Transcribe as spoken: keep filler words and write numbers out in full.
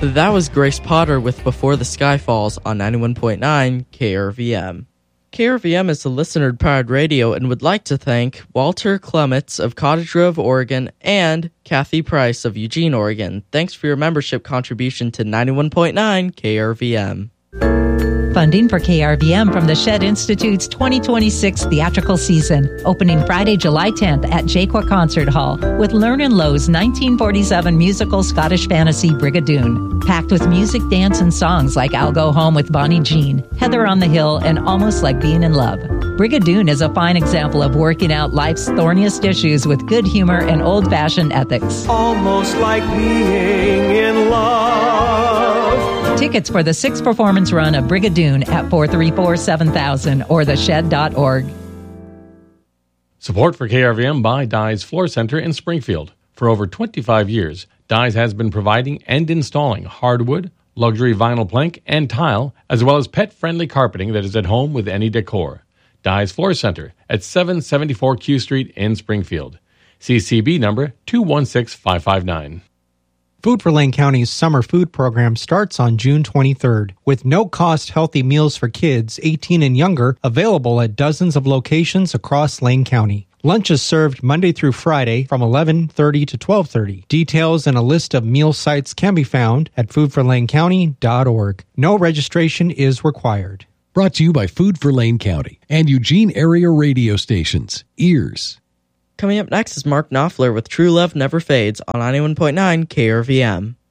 That was Grace Potter with Before the Sky Falls on ninety-one point nine K R V M. K R V M is a listener-powered radio and would like to thank Walter Clements of Cottage Grove, Oregon, and Kathy Price of Eugene, Oregon. Thanks for your membership contribution to ninety-one point nine K R V M. Funding for K R V M from the Shed Institute's twenty twenty-six theatrical season, opening Friday, July tenth at Jaqua Concert Hall with Lernan Lowe's nineteen forty-seven musical Scottish fantasy Brigadoon, packed with music, dance, and songs like I'll Go Home with Bonnie Jean, Heather on the Hill, and Almost Like Being in Love. Brigadoon is a fine example of working out life's thorniest issues with good humor and old-fashioned ethics. Almost like being in love. Tickets for the sixth performance run of Brigadoon at four three four, seven thousand or the shed dot org. Support for K R V M by Dye's Floor Center in Springfield. For over twenty-five years, Dye's has been providing and installing hardwood, luxury vinyl plank, and tile, as well as pet-friendly carpeting that is at home with any decor. Dye's Floor Center at seven seventy-four Q Street in Springfield. C C B number two one six five five nine. Food for Lane County's summer food program starts on June twenty-third, with no-cost healthy meals for kids eighteen and younger available at dozens of locations across Lane County. Lunch is served Monday through Friday from eleven thirty to twelve thirty. Details and a list of meal sites can be found at food for lane county dot org. No registration is required. Brought to you by Food for Lane County and Eugene area radio stations. Ears. Coming up next is Mark Knopfler with True Love Never Fades on ninety-one point nine K R V M.